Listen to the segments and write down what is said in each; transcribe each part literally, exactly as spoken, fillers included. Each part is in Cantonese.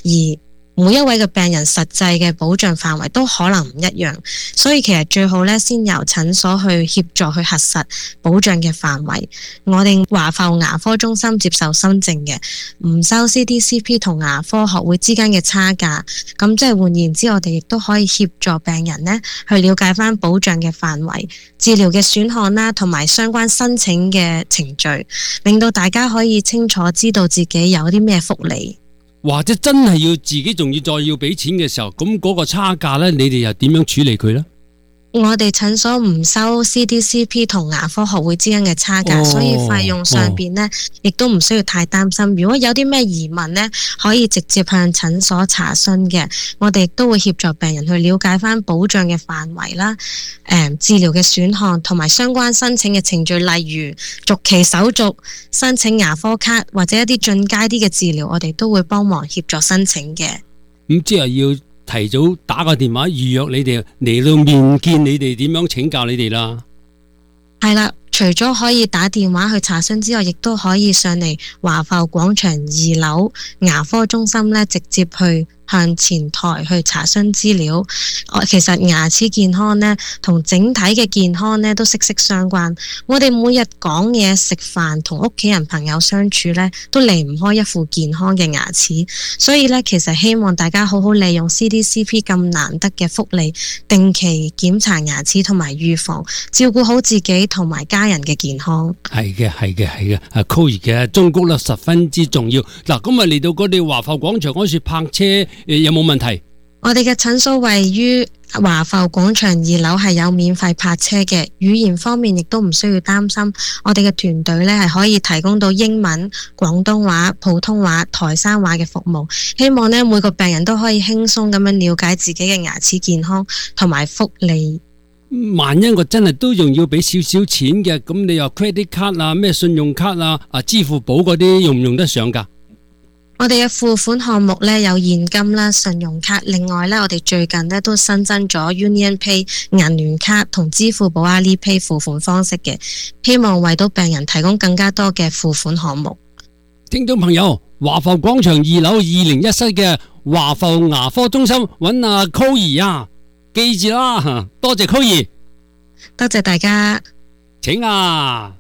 而每一位嘅病人實際嘅保障範圍都可能唔一樣，所以其實最好咧先由診所去協助去核實保障嘅範圍。我哋華埠牙科中心接受新症嘅，唔收 C D C P 同牙科學會之間嘅差價。咁即係換言之，我哋亦都可以協助病人呢去了解翻保障嘅範圍、治療嘅選項啦，同埋相關申請嘅程序，令到大家可以清楚知道自己有啲咩福利。 或者真係要自己仲要再要俾錢嘅時候，咁嗰個差價呢，你哋又點樣處理佢呢？ 我哋診所唔收 C D C P 同牙科學會之間嘅差價，哦、所以費用上邊呢亦、哦、都唔需要太擔心。如果有啲咩疑問呢，可以直接向診所查詢嘅。我哋亦都會協助病人去了解翻保障嘅範圍啦、誒、嗯、治療嘅選項同埋相關申請嘅程序，例如續期手續、申請牙科卡或者一啲進階啲嘅治療，我哋都會幫忙協助申請嘅。 咁即係要提早打個電話預約你哋嚟到面見你哋，點樣請教你哋啦？ 係啦，除咗可以打電話去查詢之外，亦都可以上嚟華埠廣場二樓牙科中心咧，直接去向前台去查詢資料。其實牙齒健康呢，同整體嘅健康呢都息息相關。我哋每日講嘢、食飯、同屋企人朋友相處呢，都離唔開一副健康嘅牙齒。所以呢，其實希望大家好好利用 C D C P 咁難得嘅福利，定期檢查牙齒同埋預防，照顧好自己同埋家人嘅健康。係嘅，係嘅，係嘅。啊 ，Chloe 嘅忠告咧十分之重要。嗱，咁啊嚟到嗰啲華埠廣場嗰處泊車，有冇問題？我哋嘅診所位於華埠廣場二樓，係有免費泊車嘅。語言方面亦都唔需要擔心，我哋嘅團隊呢係可以提供到英文、廣東話、普通話、台山話嘅服務。希望呢每個病人都可以輕鬆咁樣了解自己嘅牙齒健康同埋福利。萬一我真係都仲要俾少少錢嘅，咁你又 credit card 啊、咩信用卡啊、啊支付寶嗰啲用唔用得上㗎？我哋嘅付款項目呢有現金啦、信用卡，另外呢，我哋最近呢都新增咗 Union Pay 銀聯卡同支付寶 Alipay 付款方式嘅，希望為到病人提供更加多嘅付款項目。聽眾朋友，華埠廣場二樓二零一室嘅華埠牙科中心揾阿 Chloe啊，記住啦，多謝 Chloe，多謝大家，請啊！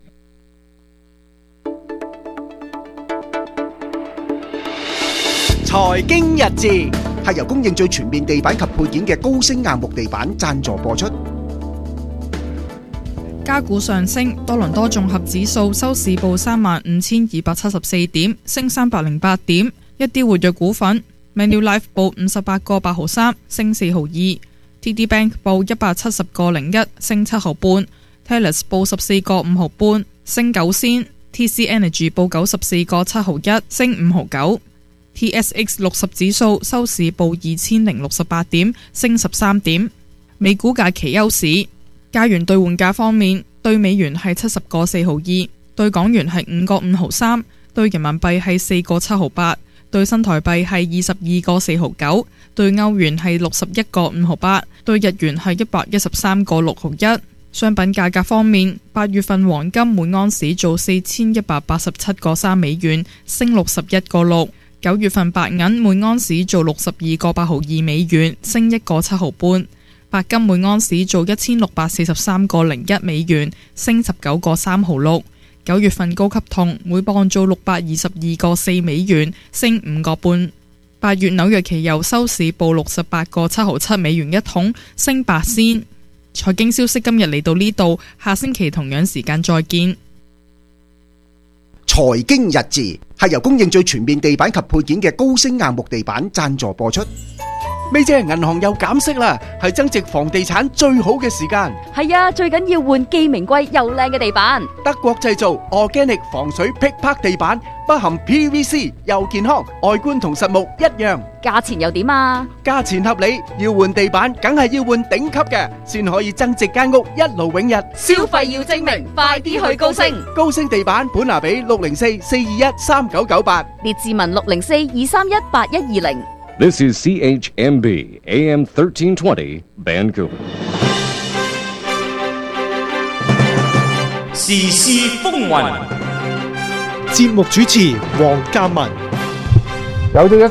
財經日誌係由供應最全面地板及配件嘅高升硬木地板贊助播出。 加股上升，多倫多綜合指數收市報三萬五千二百七十四點，升三百零八點。一啲活躍股份 ，Manulife 報五十八個八毫三，升四毫二 ；T D Bank 報一百七十個零一，升七毫半 ；Telus 報十四個五毫半，升九仙 ；T C Energy 報九十四個七毫一，升五毫九。T S X 六十指數收市報二千零六十八點，升十三點。美股假期休市。加元兌換價方面，兌美元係七十個四毫二，兌港元係五個五毫三，兌人民幣係四個七毫八，兌新台幣係二十二個四毫九，兌歐元係六十一個五毫八，兌日元係一百一十三個六毫一。商品價格方面，八月份黃金每盎司做四千一百八十七個三美元，升六十一個六。九月份白銀每盎司做六十二個八毫二美元，升一個七毫半；白金每盎司做一千六百四十三個零一美元，升十九個三毫六。九月份高級銅每磅做六百二十二個四美元，升五個半。八月紐約期油收市報六十八個七毫七美元一桶，升八仙。財經消息今日嚟到呢度，下星期同樣時間再見。 財經日誌係由供應最全面地板及配件嘅高升硬木地板贊助播出。咪姐，銀行又減息啦，係增值房地產最好嘅時間。 係啊，最緊要換既名貴又靚嘅地板。 德國製造 Organic 防水劈拍地板，不含 P V C， 又健康，外觀同實木一樣。 價錢又點啊？ 價錢合理，要換地板梗係要換頂級嘅，先可以增值間屋一勞永逸。 消費要精明，快啲去高升。 高升地板本拿比六零四四二一三九九八， 列治文六零四二三一八一二零。 This is C H M B A M thirteen twenty Vancouver。 時事風雲， 節目主持黃嘉文。 有咗一